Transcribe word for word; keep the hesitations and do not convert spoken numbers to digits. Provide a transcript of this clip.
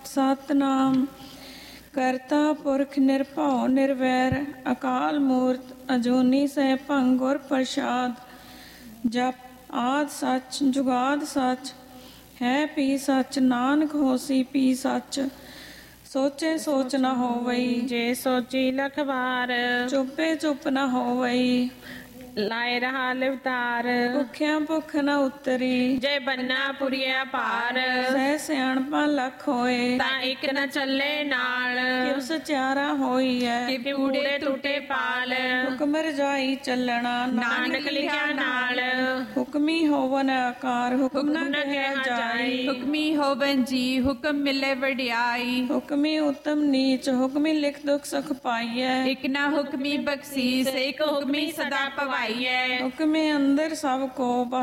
ਸਤਨਾਮ ਕਰਤਾ ਪੁਰਖ ਨਿਰਭਉ ਨਿਰਵੈਰ ਅਕਾਲ ਮੂਰਤ ਅਜੂਨੀ ਸੈਭੰ ਗੁਰ ਪ੍ਰਸਾਦ। ਜਪ ਆਦਿ ਸੱਚ ਜੁਗਾਦ ਸੱਚ ਹੈ ਪੀ ਸੱਚ ਨਾਨਕ ਹੋਸੀ ਪੀ ਸੱਚ। ਸੋਚੇ ਸੋਚ ਨਾ ਹੋਵਈ ਜੇ ਸੋਚੀ ਲਖ ਵਾਰ ਚੁੱਪੇ ਚੁੱਪ ਨਾ ਹੋਵਈ ਲਾਏ ਰਹਾ ਲਿਵਤਾਰ। ਭੁੱਖਿਆਂ ਭੁੱਖ ਨਾ ਉਤਰੀ ਜੇ ਬੰਨਾ ਪੁਰੀਆ ਪਾਰ ਸਹਿ ਸਿਆਣਪਾਂ ਲੱਖ ਹੋਏ ਤਾਂ ਇੱਕ ਨ ਚੱਲੇ ਨਾਲ। ਕਿਵ ਸਚਿਆਰਾ ਹੋਈ ਹੈ ਕਿ ਕੂੜੇ ਟੂਟੇ ਪਾਲ ਹੁਕਮ ਰਜਾਈ ਚੱਲਣਾ ਨਾਨਕ ਲਿਖਿਆ ਨਾਲ। ਹੁਕਮੀ ਹੋਵਨ ਆਕਾਰ ਹੁਕਮ ਹੁਕਮ ਨਾ ਕਿਹਾ ਜਾਈ। ਹੁਕਮੀ ਹੋਵਨ ਜੀ ਹੁਕਮ ਮਿਲੇ ਵਡਿਆਈ। ਹੁਕਮੀ ਉਤਮ ਨੀਚ ਹੁਕਮੀ ਲਿਖ ਦੁਖ ਸੁਖ ਪਾਈਐ। ਇਕ ਨਾ ਹੁਕਮੀ ਬਖਸ਼ੀਸ ਇਕ ਹੁਕਮੀ ਸਦਾ ਪਵਾਈਐ। ਹੁਕਮੇ ਅੰਦਰ ਸਭ ਕੋ